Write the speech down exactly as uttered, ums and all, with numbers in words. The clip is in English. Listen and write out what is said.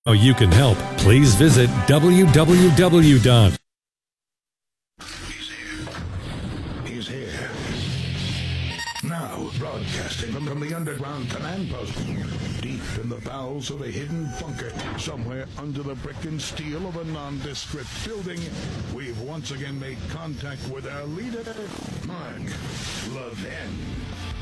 you can help, please visit w w w dot He's here. He's here. Now, broadcasting from, from the underground command post, deep in the bowels of a hidden bunker, somewhere under the brick and steel of a nondescript building, we've once again made contact with our leader, Mark Levin.